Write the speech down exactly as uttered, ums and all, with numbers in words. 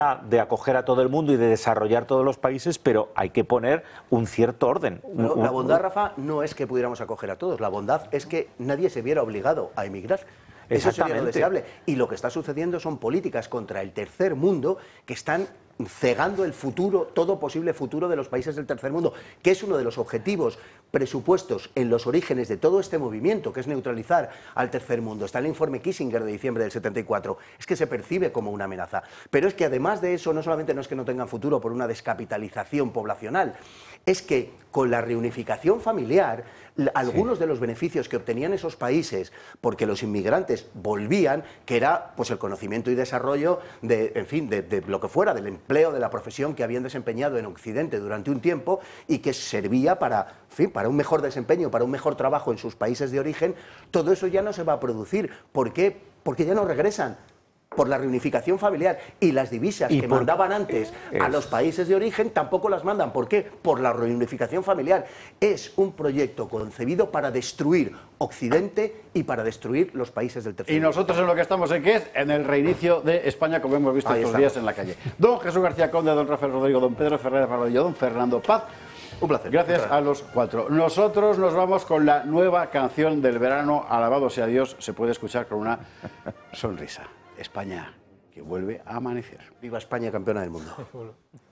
de acoger a todo el mundo y de desarrollar todos los países, pero hay que poner un cierto orden. No, la bondad, Rafa, no es que pudiéramos acoger a todos, la bondad es que nadie se viera obligado a emigrar. Eso sería lo deseable. Y lo que está sucediendo son políticas contra el tercer mundo que están cegando el futuro, todo posible futuro de los países del tercer mundo, que es uno de los objetivos presupuestos en los orígenes de todo este movimiento, que es neutralizar al tercer mundo. Está el informe Kissinger de diciembre del setenta y cuatro, es que se percibe como una amenaza. Pero es que además de eso, no solamente no es que no tengan futuro por una descapitalización poblacional, es que con la reunificación familiar, algunos sí. de los beneficios que obtenían esos países, porque los inmigrantes volvían, que era pues el conocimiento y desarrollo de, en fin, de, de lo que fuera, del empleo, de la profesión que habían desempeñado en Occidente durante un tiempo y que servía para, en fin, para un mejor desempeño, para un mejor trabajo en sus países de origen, todo eso ya no se va a producir. ¿Por qué? Porque ya no regresan. Por la reunificación familiar, y las divisas que por... mandaban antes a los países de origen tampoco las mandan. ¿Por qué? Por la reunificación familiar. Es un proyecto concebido para destruir Occidente y para destruir los países del tercer mundo. Y nosotros en lo que estamos en qué es en el reinicio de España, como hemos visto Ahí estos estamos. días en la calle. Don Jesús García Conde, don Rafael Rodrigo, don Pedro Ferrer Rodillo, don Fernando Paz. Un placer. Gracias a los cuatro. Nosotros nos vamos con la nueva canción del verano, Alabado sea Dios, se puede escuchar con una sonrisa. España, que vuelve a amanecer. Viva España, campeona del mundo.